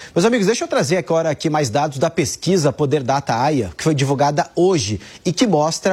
Meus amigos, deixa eu trazer agora aqui mais dados da pesquisa Poder Data AIA, que foi divulgada hoje e que mostra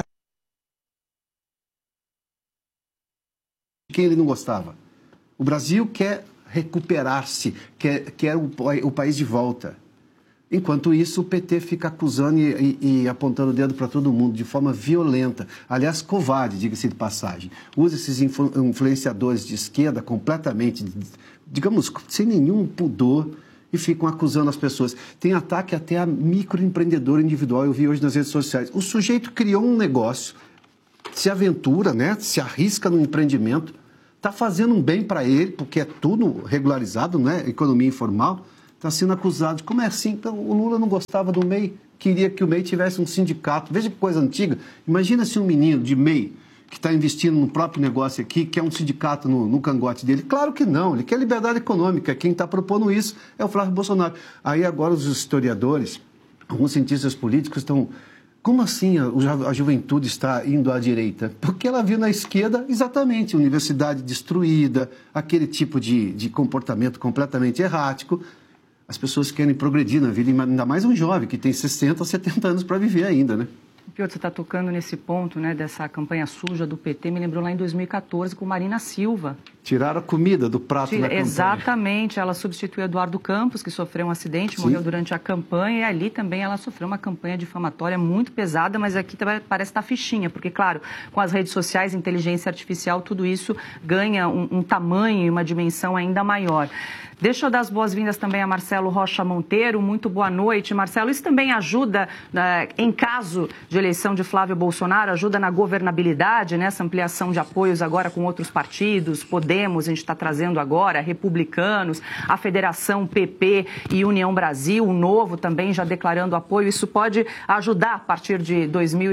quem ele não gostava. O Brasil quer recuperar-se, quer o país de volta. Enquanto isso, o PT fica acusando e apontando o dedo para todo mundo de forma violenta. Aliás, covarde, diga-se de passagem. Usa esses influenciadores de esquerda completamente, digamos, sem nenhum pudor e ficam acusando as pessoas. Tem ataque até a microempreendedor individual, eu vi hoje nas redes sociais. O sujeito criou um negócio, se aventura, né? Se arrisca no empreendimento, está fazendo um bem para ele, porque é tudo regularizado, né? Economia informal. Está sendo acusado. Como é assim? Então, o Lula não gostava do MEI, queria que o MEI tivesse um sindicato. Veja que coisa antiga. Imagina se um menino de MEI, que está investindo no próprio negócio aqui, quer um sindicato no cangote dele. Claro que não, ele quer liberdade econômica. Quem está propondo isso é o Flávio Bolsonaro. Aí agora os historiadores, alguns cientistas políticos estão... Como assim a juventude está indo à direita? Porque ela viu na esquerda exatamente universidade destruída, aquele tipo de comportamento completamente errático. As pessoas querem progredir na vida, ainda mais um jovem que tem 60 ou 70 anos para viver ainda, né? Piotr, você está tocando nesse ponto, né, dessa campanha suja do PT, me lembrou lá em 2014 com Marina Silva. Tiraram a comida do prato da campanha. Exatamente, ela substituiu Eduardo Campos, que sofreu um acidente, morreu durante a campanha, e ali também ela sofreu uma campanha difamatória muito pesada, mas aqui parece estar fichinha, porque, claro, com as redes sociais, inteligência artificial, tudo isso ganha um tamanho e uma dimensão ainda maior. Deixa eu dar as boas-vindas também a Marcelo Rocha Monteiro. Muito boa noite, Marcelo. Isso também ajuda, em caso de eleição de Flávio Bolsonaro, ajuda na governabilidade, né? Essa ampliação de apoios agora com outros partidos, Podemos, a gente está trazendo agora, Republicanos, a Federação PP e União Brasil, o Novo também já declarando apoio. Isso pode ajudar a partir de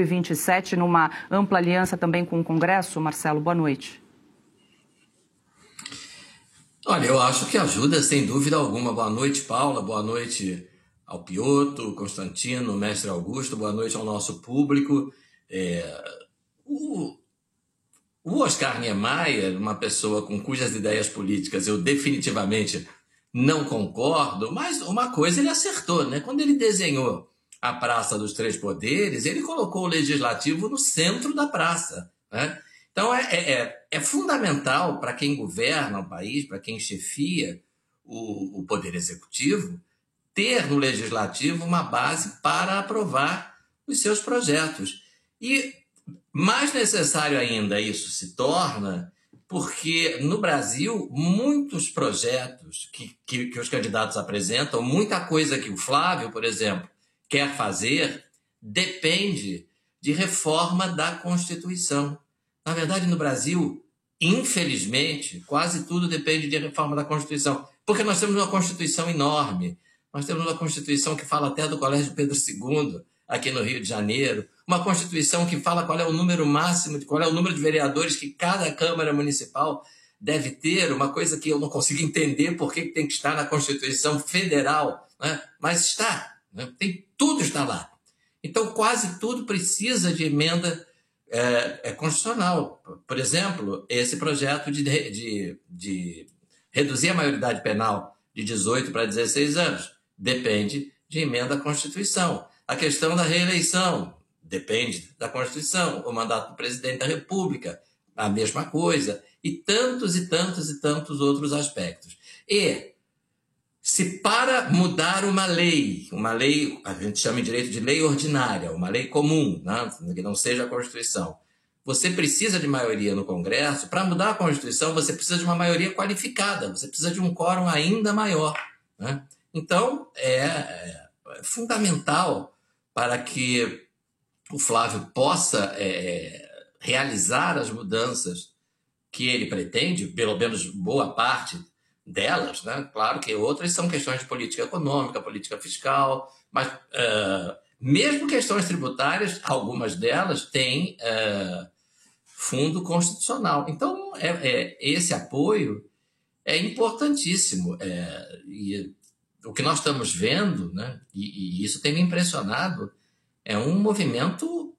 2027 numa ampla aliança também com o Congresso? Marcelo, boa noite. Olha, eu acho que ajuda, sem dúvida alguma. Boa noite, Paula. Boa noite ao Piotr, Constantino, mestre Augusto. Boa noite ao nosso público. O Oscar Niemeyer, uma pessoa com cujas ideias políticas eu definitivamente não concordo, mas uma coisa ele acertou, né? Quando ele desenhou a Praça dos Três Poderes, ele colocou o Legislativo no centro da praça, né? Então, é fundamental para quem governa o país, para quem chefia o Poder Executivo, ter no Legislativo uma base para aprovar os seus projetos. E mais necessário ainda isso se torna porque, no Brasil, muitos projetos que os candidatos apresentam, muita coisa que o Flávio, por exemplo, quer fazer, depende de reforma da Constituição. Na verdade, no Brasil, infelizmente, quase tudo depende de reforma da Constituição, porque nós temos uma Constituição enorme. Nós temos uma Constituição que fala até do Colégio Pedro II, aqui no Rio de Janeiro, uma Constituição que fala qual é o número máximo, qual é o número de vereadores que cada Câmara Municipal deve ter, uma coisa que eu não consigo entender por que tem que estar na Constituição Federal, né? Mas está, né? Tudo está lá. Então, quase tudo precisa de emenda constitucional. Por exemplo, esse projeto de reduzir a maioridade penal de 18 para 16 anos depende de emenda à Constituição. A questão da reeleição depende da Constituição. O mandato do presidente da República, a mesma coisa. E tantos e tantos e tantos outros aspectos. E se para mudar uma lei, a gente chama em direito de lei ordinária, uma lei comum, né, que não seja a Constituição, você precisa de maioria no Congresso. Para mudar a Constituição, você precisa de uma maioria qualificada, você precisa de um quórum ainda maior, né? Então, é fundamental para que o Flávio possa realizar as mudanças que ele pretende, pelo menos boa parte delas, né? Claro que outras são questões de política econômica, política fiscal, mas mesmo questões tributárias, algumas delas têm fundo constitucional. Então, esse apoio é importantíssimo. E o que nós estamos vendo, né, e isso tem me impressionado, é um movimento,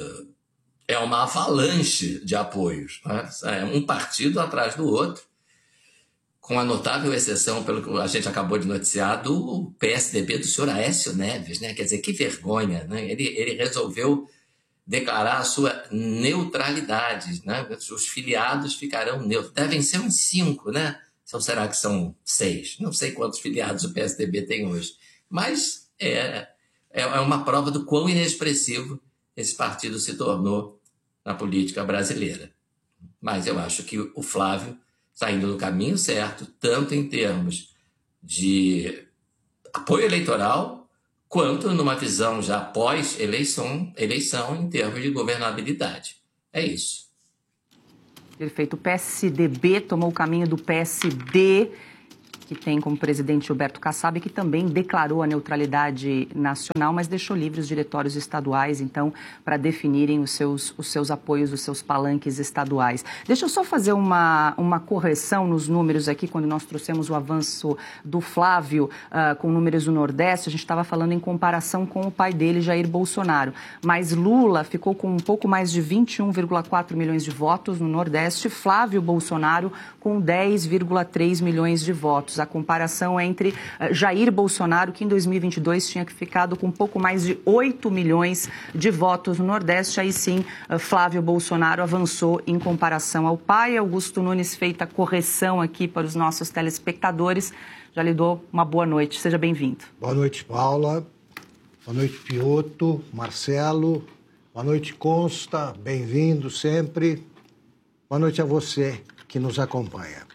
é uma avalanche de apoios, né? É um partido atrás do outro, com a notável exceção, pelo que a gente acabou de noticiar, do PSDB do senhor Aécio Neves, né? Quer dizer, que vergonha, né? Ele resolveu declarar a sua neutralidade, né? Os filiados ficarão neutros. Devem ser uns 5, né? Ou será que são 6? Não sei quantos filiados o PSDB tem hoje. Mas é uma prova do quão inexpressivo esse partido se tornou na política brasileira. Mas eu acho que o Flávio está indo no caminho certo, tanto em termos de apoio eleitoral, quanto numa visão já pós-eleição em termos de governabilidade. É isso. Perfeito. O PSDB tomou o caminho do PSD, que tem como presidente Gilberto Kassab, que também declarou a neutralidade nacional, mas deixou livres os diretórios estaduais, então, para definirem os seus apoios, os seus palanques estaduais. Deixa eu só fazer uma correção nos números aqui, quando nós trouxemos o avanço do Flávio com números do Nordeste, a gente estava falando em comparação com o pai dele, Jair Bolsonaro, mas Lula ficou com um pouco mais de 21,4 milhões de votos no Nordeste, Flávio Bolsonaro com 10,3 milhões de votos. A comparação é entre Jair Bolsonaro, que em 2022 tinha ficado com um pouco mais de 8 milhões de votos no Nordeste. Aí sim, Flávio Bolsonaro avançou em comparação ao pai. Augusto Nunes, feita a correção aqui para os nossos telespectadores. Já lhe dou uma boa noite. Seja bem-vindo. Boa noite, Paula. Boa noite, Piotto, Marcelo. Boa noite, Consta. Bem-vindo sempre. Boa noite a você que nos acompanha.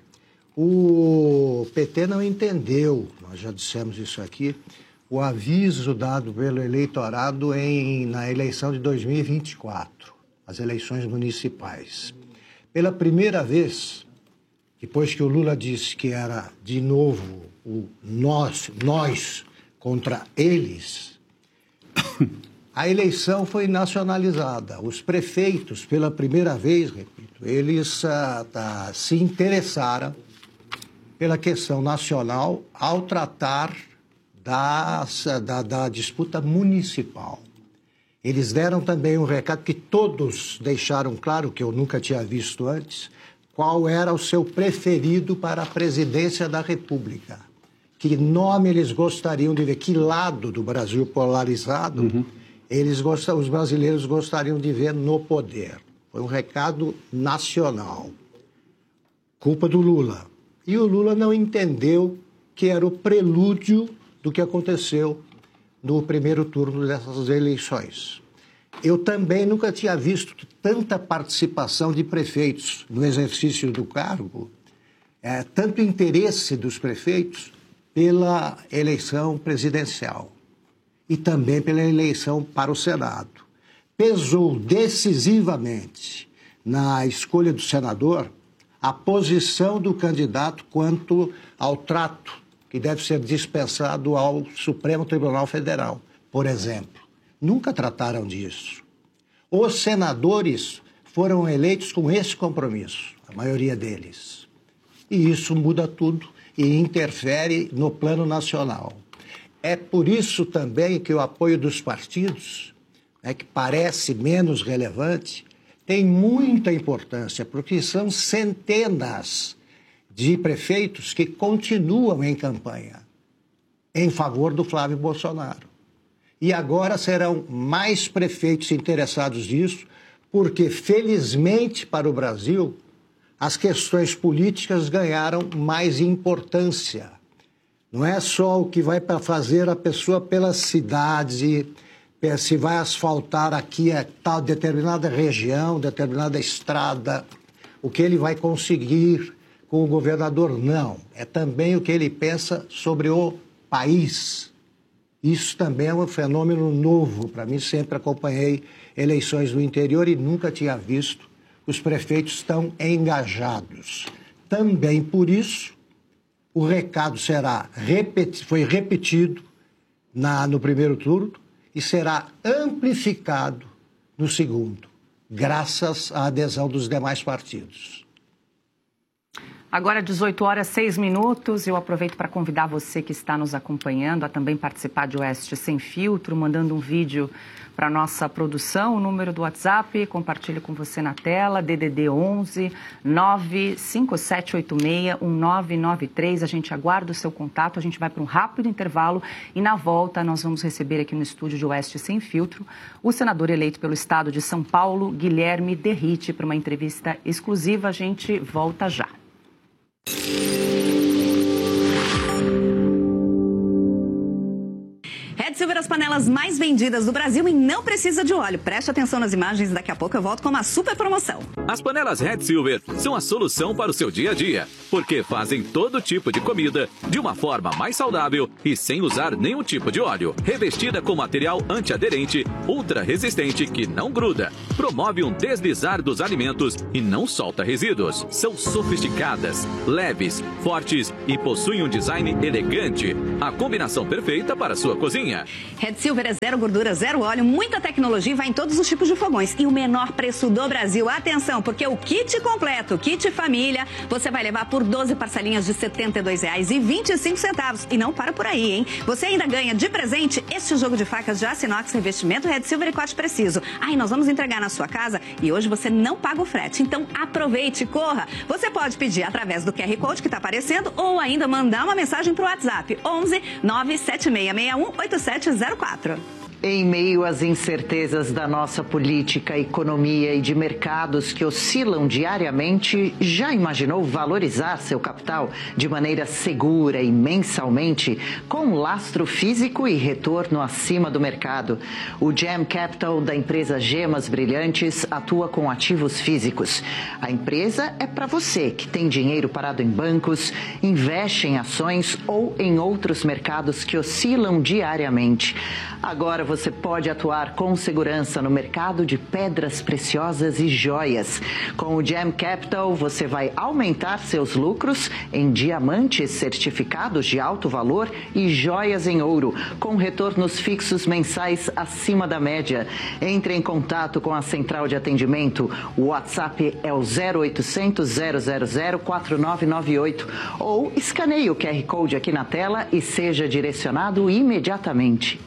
O PT não entendeu, nós já dissemos isso aqui, o aviso dado pelo eleitorado na eleição de 2024, as eleições municipais. Pela primeira vez, depois que o Lula disse que era de novo o nós contra eles, a eleição foi nacionalizada. Os prefeitos, pela primeira vez, repito, eles se interessaram pela questão nacional ao tratar da disputa municipal. Eles deram também um recado que todos deixaram claro, que eu nunca tinha visto antes, qual era o seu preferido para a presidência da República. Que nome eles gostariam de ver, que lado do Brasil polarizado os brasileiros gostariam de ver no poder. Foi um recado nacional. Culpa do Lula. E o Lula não entendeu que era o prelúdio do que aconteceu no primeiro turno dessas eleições. Eu também nunca tinha visto tanta participação de prefeitos no exercício do cargo, tanto interesse dos prefeitos pela eleição presidencial e também pela eleição para o Senado. Pesou decisivamente na escolha do senador a posição do candidato quanto ao trato que deve ser dispensado ao Supremo Tribunal Federal, por exemplo. Nunca trataram disso. Os senadores foram eleitos com esse compromisso, a maioria deles. E isso muda tudo e interfere no plano nacional. É por isso também que o apoio dos partidos, que parece menos relevante, tem muita importância, porque são centenas de prefeitos que continuam em campanha em favor do Flávio Bolsonaro. E agora serão mais prefeitos interessados nisso, porque, felizmente para o Brasil, as questões políticas ganharam mais importância. Não é só o que vai para fazer a pessoa pela cidade, se vai asfaltar aqui tal determinada região, determinada estrada, o que ele vai conseguir com o governador, não. É também o que ele pensa sobre o país. Isso também é um fenômeno novo. Para mim, sempre acompanhei eleições do interior e nunca tinha visto os prefeitos tão engajados. Também por isso, o recado foi repetido no primeiro turno, e será amplificado no segundo, graças à adesão dos demais partidos. Agora, 18h06, eu aproveito para convidar você que está nos acompanhando a também participar de Oeste Sem Filtro, mandando um vídeo para a nossa produção, o número do WhatsApp, compartilho com você na tela, DDD 11 95786 1993. A gente aguarda o seu contato, a gente vai para um rápido intervalo e na volta nós vamos receber aqui no estúdio de Oeste Sem Filtro o senador eleito pelo estado de São Paulo, Guilherme Derrite, para uma entrevista exclusiva. A gente volta já. Red Silver, as panelas mais vendidas do Brasil e não precisa de óleo. Preste atenção nas imagens, daqui a pouco eu volto com uma super promoção. As panelas Red Silver são a solução para o seu dia a dia, porque fazem todo tipo de comida de uma forma mais saudável e sem usar nenhum tipo de óleo. Revestida com material antiaderente, ultra resistente que não gruda, promove um deslizar dos alimentos e não solta resíduos. São sofisticadas, leves, fortes e possuem um design elegante. A combinação perfeita para a sua cozinha. Red Silver é zero gordura, zero óleo, muita tecnologia e vai em todos os tipos de fogões. E o menor preço do Brasil. Atenção, porque o kit completo, kit família, você vai levar por 12 parcelinhas de R$ 72,25. E não para por aí, hein? Você ainda ganha de presente este jogo de facas de aço inox, revestimento Red Silver e corte preciso. E nós vamos entregar na sua casa e hoje você não paga o frete. Então aproveite, corra. Você pode pedir através do QR Code que está aparecendo ou ainda mandar uma mensagem para o WhatsApp 11 97661 8704. Em meio às incertezas da nossa política, economia e de mercados que oscilam diariamente, já imaginou valorizar seu capital de maneira segura e mensalmente, com lastro físico e retorno acima do mercado? O Gem Capital da empresa Gemas Brilhantes atua com ativos físicos. A empresa é para você que tem dinheiro parado em bancos, investe em ações ou em outros mercados que oscilam diariamente. Agora você pode atuar com segurança no mercado de pedras preciosas e joias. Com o Gem Capital, você vai aumentar seus lucros em diamantes certificados de alto valor e joias em ouro, com retornos fixos mensais acima da média. Entre em contato com a central de atendimento. O WhatsApp é o 0800 000 4998 ou escaneie o QR Code aqui na tela e seja direcionado imediatamente.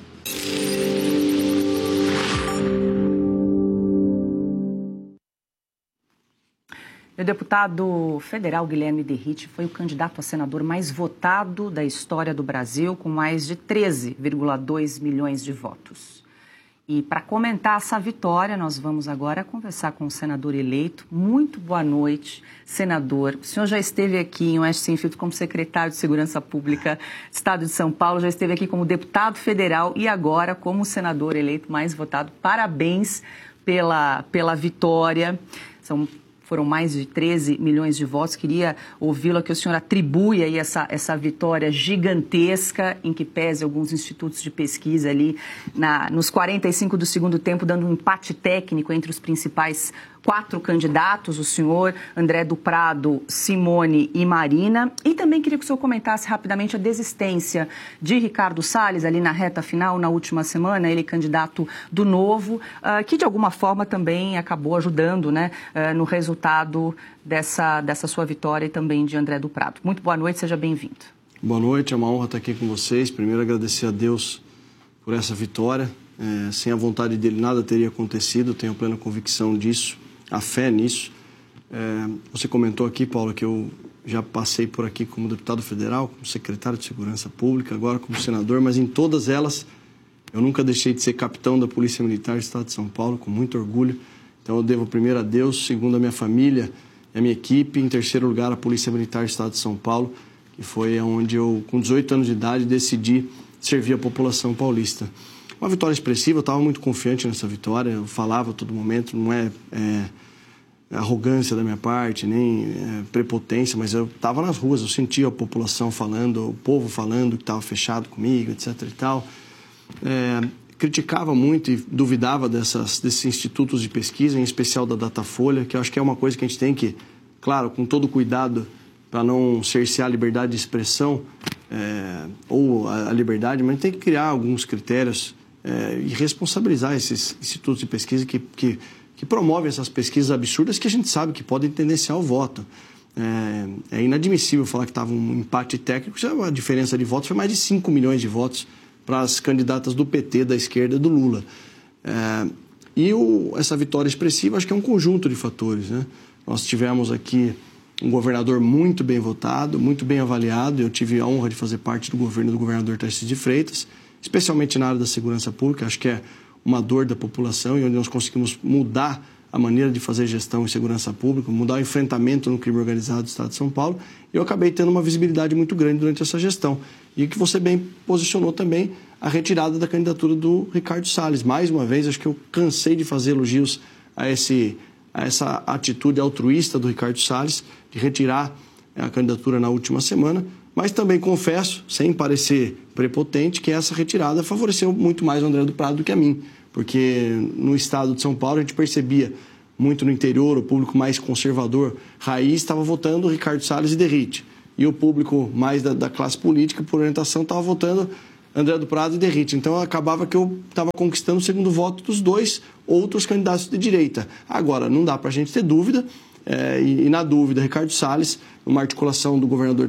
O deputado federal Guilherme Derrite foi o candidato a senador mais votado da história do Brasil, com mais de 13,2 milhões de votos. E para comentar essa vitória, nós vamos agora conversar com o senador eleito. Muito boa noite, senador. O senhor já esteve aqui em Oeste Sem Filtro como secretário de Segurança Pública do Estado de São Paulo, já esteve aqui como deputado federal e agora como senador eleito mais votado. Parabéns pela vitória. Foram mais de 13 milhões de votos. Queria ouvi-lo que o senhor atribui aí essa vitória gigantesca, em que pese alguns institutos de pesquisa ali nos 45 do segundo tempo, dando um empate técnico entre os principais 4 candidatos, o senhor, André do Prado, Simone e Marina. E também queria que o senhor comentasse rapidamente a desistência de Ricardo Salles, ali na reta final, na última semana, ele candidato do Novo, que de alguma forma também acabou ajudando, né, no resultado dessa sua vitória e também de André do Prado. Muito boa noite, seja bem-vindo. Boa noite, é uma honra estar aqui com vocês. Primeiro, agradecer a Deus por essa vitória. Sem a vontade dele, nada teria acontecido, tenho plena convicção disso. A fé nisso. Você comentou aqui, Paulo, que eu já passei por aqui como deputado federal, como secretário de Segurança Pública, agora como senador, mas em todas elas eu nunca deixei de ser capitão da Polícia Militar do Estado de São Paulo, com muito orgulho. Então eu devo primeiro a Deus, segundo a minha família e a minha equipe, em terceiro lugar a Polícia Militar do Estado de São Paulo, que foi onde eu, com 18 anos de idade, decidi servir a população paulista. Uma vitória expressiva, eu estava muito confiante nessa vitória, eu falava a todo momento, não é arrogância da minha parte, nem prepotência, mas eu estava nas ruas, eu sentia a população falando, o povo falando que estava fechado comigo, etc. e tal. Criticava muito e duvidava desses institutos de pesquisa, em especial da Datafolha, que eu acho que é uma coisa que a gente tem que, claro, com todo cuidado, para não cercear a liberdade de expressão ou a liberdade, mas tem que criar alguns critérios e responsabilizar esses institutos de pesquisa que promovem essas pesquisas absurdas que a gente sabe que podem tendenciar o voto. É inadmissível falar que estava um empate técnico. A diferença de votos foi mais de 5 milhões de votos para as candidatas do PT, da esquerda, do Lula. Essa vitória expressiva, acho que é um conjunto de fatores, né? Nós tivemos aqui um governador muito bem votado, muito bem avaliado. Eu tive a honra de fazer parte do governo do governador Tarcísio de Freitas, especialmente na área da segurança pública. Acho que é uma dor da população e onde nós conseguimos mudar a maneira de fazer gestão em segurança pública, mudar o enfrentamento no crime organizado do Estado de São Paulo. E eu acabei tendo uma visibilidade muito grande durante essa gestão. E que você bem posicionou também a retirada da candidatura do Ricardo Salles. Mais uma vez, acho que eu cansei de fazer elogios a essa atitude altruísta do Ricardo Salles, de retirar a candidatura na última semana. Mas também confesso, sem parecer prepotente, que essa retirada favoreceu muito mais o André do Prado do que a mim. Porque no estado de São Paulo a gente percebia muito no interior, o público mais conservador, raiz, estava votando Ricardo Salles e Derrite. E o público mais da classe política, por orientação, estava votando André do Prado e Derrite. Então acabava que eu estava conquistando o segundo voto dos dois outros candidatos de direita. Agora, não dá para a gente ter dúvida, e na dúvida, Ricardo Salles, numa articulação do governador